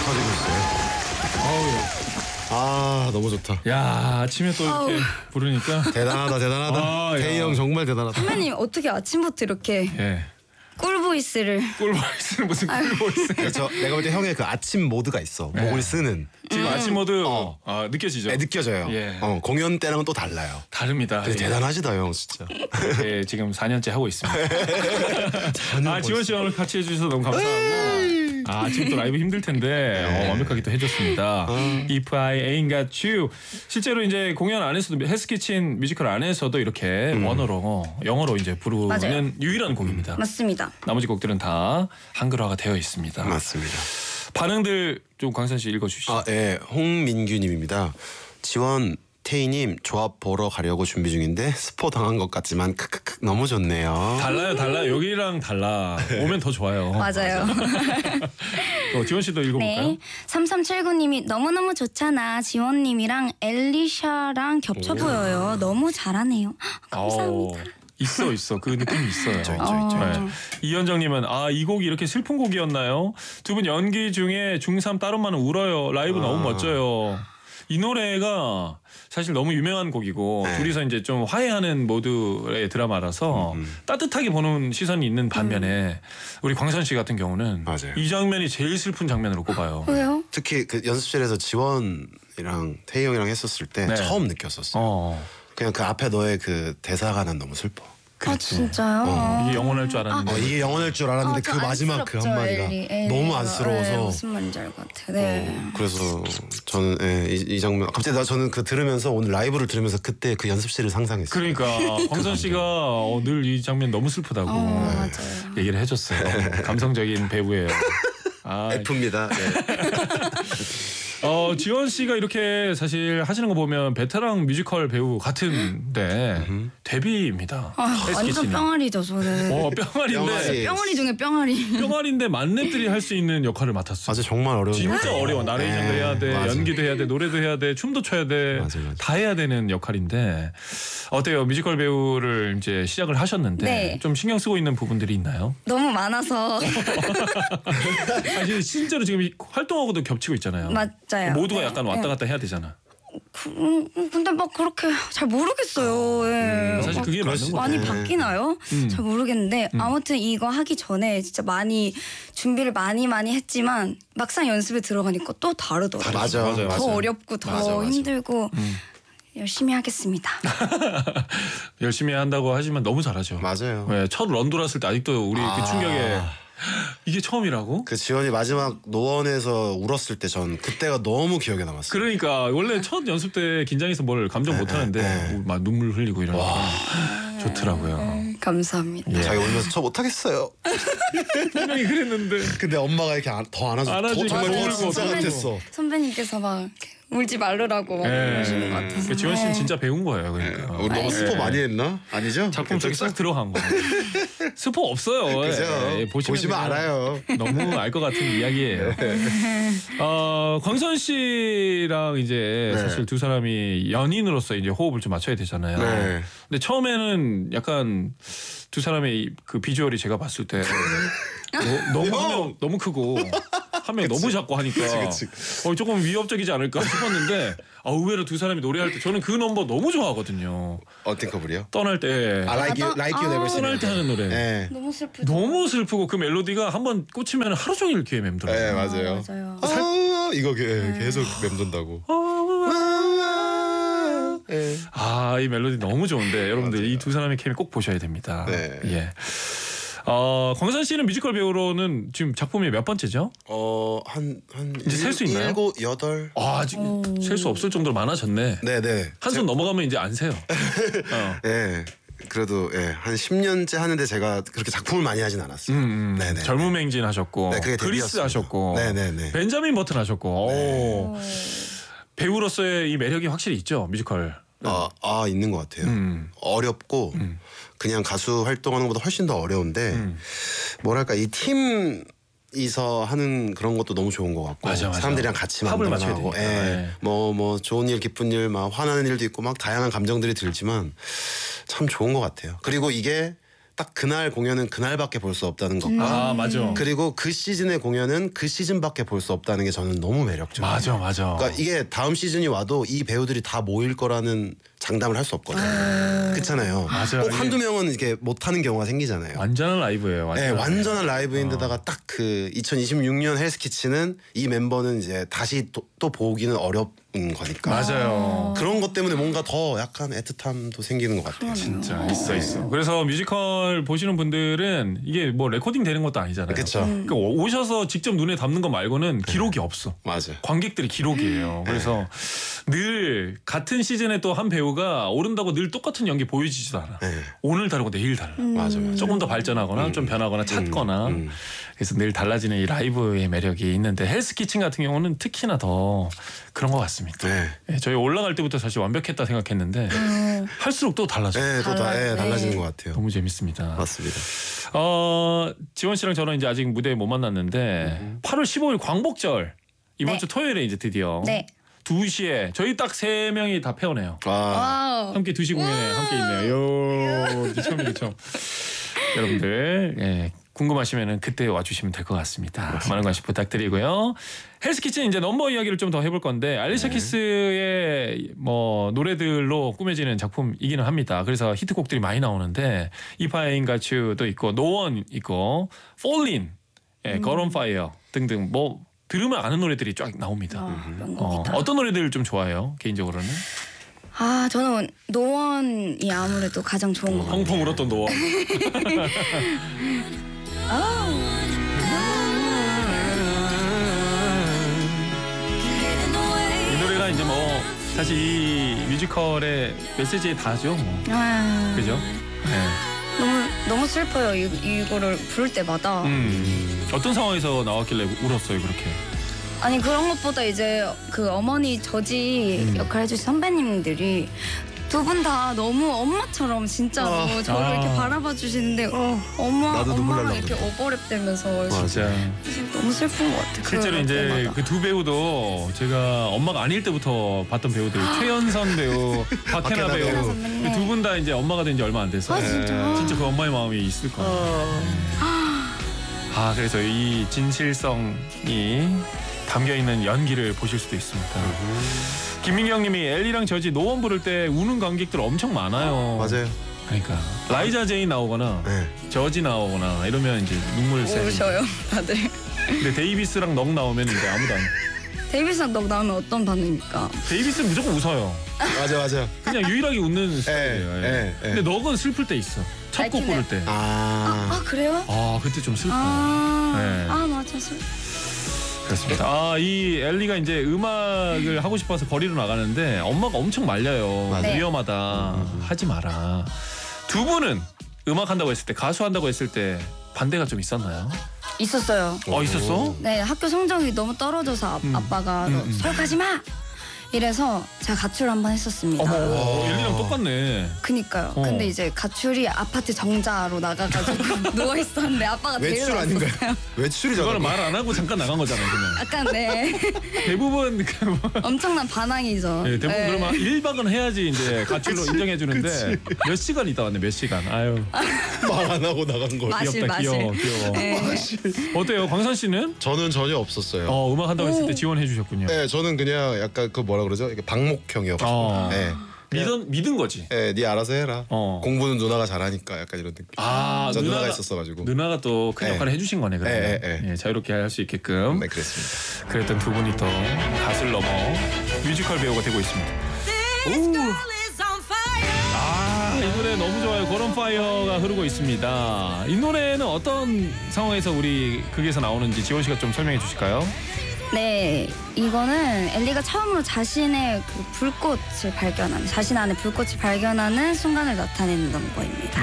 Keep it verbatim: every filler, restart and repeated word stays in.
터지고 있어요. 아 너무 좋다. 야 아침에 또 이렇게 아우. 부르니까 대단하다 대단하다. 아, 야. 태희 형 정말 대단하다. 선배님 어떻게 아침부터 이렇게 예. 꿀보이스를. 꿀보이스는 무슨 꿀보이스? 그렇죠. 내가 볼 때 형의 그 아침 모드가 있어. 네. 목을 쓰는. 지금 아침 모드 어. 아, 느껴지죠? 네, 느껴져요. 예. 어, 공연 때랑은 또 달라요. 다릅니다. 근데 예. 대단하시다 형 진짜. 예, 지금 사 년째 하고 있습니다. 년 아 지원 씨 오늘 같이 해주셔서 너무 감사하고. 아 지금 또 라이브 힘들 텐데 어, 완벽하게 또 해줬습니다. If I Ain't Got You. 실제로 이제 공연 안에서도 헬스키친 뮤지컬 안에서도 이렇게 음. 원어로 영어로 이제 부르는 맞아요. 유일한 곡입니다. 맞습니다. 나머지 곡들은 다 한글화가 되어 있습니다. 맞습니다. 반응들 좀 광선 씨 읽어주시죠. 아, 예. 홍민규님입니다. 지원 태희님 조합 보러 가려고 준비 중인데 스포 당한 것 같지만 크크크 너무 좋네요. 달라요, 달라요. 여기랑 달라. 오면 더 좋아요. 맞아요. 어, 지원 씨도 읽어볼까요? 네. 삼삼칠구님이 너무너무 좋잖아. 지원님이랑 엘리샤랑 겹쳐 보여요. 너무 잘하네요. 감사합니다. 어, 있어, 있어. 그 느낌이 있어요. 있죠, 있죠, 있죠. 네. 이현정님은 아, 이 곡이 이렇게 슬픈 곡이었나요? 두 분 연기 중에 중삼 딸엄마는 울어요. 라이브 아. 너무 멋져요. 이 노래가 사실 너무 유명한 곡이고 네. 둘이서 이제 좀 화해하는 모드의 드라마라서 음, 음. 따뜻하게 보는 시선이 있는 반면에 우리 광선 씨 같은 경우는 맞아요. 이 장면이 제일 슬픈 장면으로 꼽아요. 왜요? 특히 그 연습실에서 지원이랑 태희 형이랑 했었을 때 네. 처음 느꼈었어요. 어, 그냥 그 앞에 너의 그 대사가 난 너무 슬퍼. 아 진짜요? 이게 영원할 줄 알았는데 어, 이게 영원할 줄 알았는데 아, 그 좀 마지막 그 안쓰럽죠, 한마디가 엘리. 예, 너무 예. 안쓰러워서 네, 무슨 말인지 알 것 같아요. 네. 어, 그래서 저는 예, 이, 이 장면 갑자기 나 저는 그 들으면서 오늘 라이브를 들으면서 그때 그 연습실을 상상했어요. 그러니까 광선 씨가 어, 늘 이 장면 너무 슬프다고 어, 맞아요. 얘기를 해줬어요. 감성적인 배우예요. 아, F입니다. 네. 어, 지원 씨가 이렇게 사실 하시는 거 보면 베테랑 뮤지컬 배우 같은데 데뷔입니다. 아, 완전 헬스키친이. 병아리죠 저는. 어, 뿅아리인데 뿅아리. 병아리 중에 병아리. 뿅아리인데 만렙들이 할 수 있는 역할을 맡았어요. 맞아 정말 어려운 진짜 역할이에요. 어려워. 나레이션도 네, 해야 돼, 맞아. 연기도 해야 돼, 노래도 해야 돼, 춤도 춰야 돼, 맞아, 맞아. 다 해야 되는 역할인데 어때요? 뮤지컬 배우를 이제 시작을 하셨는데 네. 좀 신경 쓰고 있는 부분들이 있나요? 너무 많아서. 사실 실제로 지금 이 활동하고도 겹치고 있잖아요. 맞아요. 모두가 네. 약간 왔다 네. 갔다 해야 되잖아. 그, 음, 근데 막 그렇게 잘 모르겠어요. 예. 음, 사실 막 그게 맞는 거 많이 네. 바뀌나요? 음. 잘 모르겠는데 아무튼 이거 하기 전에 진짜 많이 준비를 많이 많이 했지만 막상 연습에 들어가니까 또 다르더라고요. 맞아. 맞아요, 더 맞아요. 어렵고 더 맞아, 맞아. 힘들고 열심히 하겠습니다. 열심히 한다고 하지만 너무 잘하죠. 맞아요. 네, 첫 런 돌았을 때 아직도 우리 그 아. 충격에 이게 처음이라고? 그 지원이 마지막 노원에서 울었을 때 전 그때가 너무 기억에 남았어요. 그러니까 원래 첫 연습 때 긴장해서 뭘 감정 못 하는데 네. 막 눈물 흘리고 이러니까 좋더라고요. 네, 감사합니다. 예. 자기 울면서 저 못하겠어요. 분명히 그랬는데 근데 엄마가 이렇게 안- 더 안아줘. 안아주고 더, 정말 더 울고 진짜 더 같았어. 선배님께서 막 이렇게 울지 말으라고 막 예. 그러시는 것 같아서. 그러니까 지원 씨는 네. 진짜 배운 거예요. 그러니까. 우리 너무 예. 스포 많이 했나? 아니죠? 작품 속에 싹 들어간 거. 스포 없어요. 그죠? 예, 보시면, 보시면 그냥 알아요. 너무 알 것 같은 이야기예요. 어, 광선 씨랑 이제 네. 사실 두 사람이 연인으로서 이제 호흡을 좀 맞춰야 되잖아요. 네. 근데 처음에는 약간 두 사람의 그 비주얼이 제가 봤을 때 너, 너무 한 명 너무 크고 한 명 너무 작고 하니까 그치, 어, 조금 위협적이지 않을까 싶었는데 아, 의외로 두 사람이 노래할 때 저는 그 넘버 너무 좋아하거든요. 어떤 커플이요? 떠날 때 I like you, like you 아, never seen 떠날 때 하는 노래. 네. 너무 슬프죠. 너무 슬프고 그 멜로디가 한번 꽂히면 하루 종일 귀에 맴돌아요. 네 아, 맞아요. 맞아요. 아, 이거 게- 계속 맴돈다고. 네. 아, 이 멜로디 너무 좋은데 여러분들 이 두 사람의 케미 꼭 보셔야 됩니다. 네. 예. 어, 광선 씨는 뮤지컬 배우로는 지금 작품이 몇 번째죠? 어한한 이제 셀수 있나요? 일곱 여덟. 아, 지금 셀 수 없을 정도로 많아졌네. 네네. 한 손 넘어가면 이제 안 세요. 어. 예. 그래도 예, 한 십 년째 하는데 제가 그렇게 작품을 많이 하진 않았어요. 음, 음. 네네. 젊은 맹진 하셨고 네, 그게 그리스 데뷔였습니다. 하셨고 네네네. 벤자민 버튼 하셨고 오. 오. 배우로서의 이 매력이 확실히 있죠 뮤지컬. 아, 아 있는 것 같아요. 음. 어렵고 그냥 가수 활동하는 것보다 훨씬 더 어려운데 음. 뭐랄까 이 팀이서 하는 그런 것도 너무 좋은 것 같고 맞아, 맞아. 사람들이랑 같이 합을 맞춰야 만나고 되니까. 네. 뭐뭐 뭐 좋은 일 기쁜 일 막 화나는 일도 있고 막 다양한 감정들이 들지만 참 좋은 것 같아요. 그리고 이게 딱 그날 공연은 그날밖에 볼 수 없다는 것과 아 맞아. 그리고 그 시즌의 공연은 그 시즌밖에 볼 수 없다는 게 저는 너무 매력적이에요. 맞아 맞아. 그러니까 이게 다음 시즌이 와도 이 배우들이 다 모일 거라는 장담을 할 수 없거든요. 그렇잖아요. 맞아요. 꼭 한두 이게- 명은 이렇게 못하는 경우가 생기잖아요. 완전한 라이브예요. 네, 완전한. 완전한 라이브인데다가 딱 그 이천이십육 년 헬스키치는 이 멤버는 이제 다시 또, 또 보기는 어려운 거니까. 맞아요. 그런 것 때문에 뭔가 더 약간 애틋함도 생기는 것 같아요. 진짜 있어 있어. 그래서 뮤지컬 보시는 분들은 이게 뭐 레코딩 되는 것도 아니잖아요. 그쵸. 그러니까 오셔서 직접 눈에 담는 거 말고는 기록이 없어. 맞아요. 관객들이 기록이에요. 그래서 늘 같은 시즌에 또 한 배우가 오른다고 늘 똑같은 연기 보여지지도 않아. 네. 오늘 다르고 내일 달라. 맞아, 맞아. 조금 더 발전하거나 좀 변하거나 찾거나 음. 그래서 늘 달라지는 이 라이브의 매력이 있는데 헬스 키친 같은 경우는 특히나 더 그런 것 같습니다. 네. 예, 저희 올라갈 때부터 사실 완벽했다 생각했는데 할수록 또 달라져. 요 네, 또 다, 달라요. 예, 달라지는 네. 것 같아요. 너무 재밌습니다. 맞습니다. 어, 지원 씨랑 저는 이제 아직 무대에 못 만났는데 팔월 십오일 광복절 이번 네. 주 토요일에 이제 드디어 네. 두 시에 저희 딱 세 명이 다 페어네요. 아, 와우. 함께 두 시 공연에 함께 있네요. 요, 이게 처음이게 처음. 여러분들 예, 궁금하시면은 그때 와주시면 될 것 같습니다. 많은 관심 부탁드리고요. 헬스키친 이제 넘버 이야기를 좀 더 해볼 건데 알리샤 키스의 뭐 노래들로 꾸며지는 작품이기는 합니다. 그래서 히트곡들이 많이 나오는데 If I Ain't Got You도 있고 No One 있고 Fallin, 예, God on Fire 등등 뭐 들으면 아는 노래들이 쫙 나옵니다. 아, 어, 명곡이다. 어떤 노래들을 좀 좋아해요 개인적으로는? 아 저는 노원이 아무래도 가장 좋은 것 같아요. 펑펑 울었던 노원. 이 노래가 이제 뭐 사실 이 뮤지컬의 메시지에 다죠. 뭐. 아, 그죠? 네. 너무 너무 슬퍼요. 이, 이거를 부를 때마다. 음. 어떤 상황에서 나왔길래 울었어요 그렇게? 아니 그런 것보다 이제 그 어머니 저지 음. 역할 해주신 선배님들이 두 분 다 너무 엄마처럼 진짜로 아. 저를 아. 이렇게 바라봐 주시는데 엄마 나도 눈물 엄마랑 날라 이렇게 그래. 어버랩되면서 진짜. 너무 슬픈 것 같아. 실제로 그럴 이제 때마다. 그 두 배우도 제가 엄마가 아닐 때부터 봤던 배우들 최연선 배우, 박해나 박해나 배우 배우. 선배님. 두 분 다 이제 엄마가 된 지 얼마 안 돼서 아 진짜. 진짜 그 엄마의 마음이 있을 거예요. 어. 아 그래서 이 진실성이 담겨 있는 연기를 보실 수도 있습니다. 김민경님이 엘리랑 저지 노원 부를 때 우는 관객들 엄청 많아요. 맞아요. 그러니까 라이자 제인 나오거나 네. 저지 나오거나 이러면 이제 눈물 새. 우셔요 다들. 근데 데이비스랑 넉 나오면 이제 아무도 안. 데이비스랑 너 나오면 어떤 반응입니까? 데이비스 는 무조건 웃어요. 맞아, 맞아. 그냥 유일하게 웃는 스타일이에요. 예, 예. 예. 근데 넉은 슬플 때 있어. 첫 곡 아이키네. 부를 때. 아, 아 그래요? 아 그때 좀 슬퍼. 아, 네. 아 맞아. 슬- 그렇습니다. 아, 이 엘리가 이제 음악을 하고 싶어서 거리로 나가는데 엄마가 엄청 말려요. 맞아요. 네. 위험하다. 하지 마라. 두 분은 음악 한다고 했을 때, 가수 한다고 했을 때 반대가 좀 있었나요? 있었어요. 어, 있었어? 네 학교 성적이 너무 떨어져서 아, 음. 아빠가 음, 너 음. 서울가지 마. 이래서 제가 가출 한번 했었습니다. 어머, 어머, 엘리랑 똑같네. 그니까요. 어. 근데 이제 가출이 아파트 정자로 나가가지고 누워 있었는데 아빠가 외출 데리러 아닌가요? 왔었어요. 외출이잖아. 그거는 말 안 하고 잠깐 나간 거잖아요, 그냥. 약간 네 대부분 그 뭐, 엄청난 반항이죠. 예, 대부분 네. 그러면 일 박은 해야지 이제 가출로 인정해 주는데 몇 시간 있다 왔네, 몇 시간. 아유. 말 안 하고 나간 거. 마실, 귀엽다, 마실. 귀여워, 귀여워. 네. 어때요, 광선 씨는? 저는 전혀 없었어요. 어, 음악 한다고 했을 때 오. 지원해 주셨군요. 네, 저는 그냥 약간 그 뭐라 그러죠? 이렇게 방목형이었고. 어. 네. 믿은 믿은 거지. 네, 네 알아서 해라. 어. 공부는 누나가 잘하니까 약간 이런 느낌. 아, 저 누나가, 누나가- 있었어가지고. 누나가 또 큰 네. 역할을 해주신 거네, 그러면. 네, 네, 네. 예, 자유롭게 할 수 있게끔. 네, 그랬습니다. 그랬던 두 분이 또 가수를 넘어 뮤지컬 배우가 되고 있습니다. 오. 아, 이 노래 너무 좋아요. 고런 파이어가 흐르고 있습니다. 이 노래는 어떤 상황에서 우리 극에서 나오는지 지원 씨가 좀 설명해 주실까요? 네, 이거는 엘리가 처음으로 자신의 그 불꽃을 발견하는, 자신 안에 불꽃을 발견하는 순간을 나타내는 넘버입니다.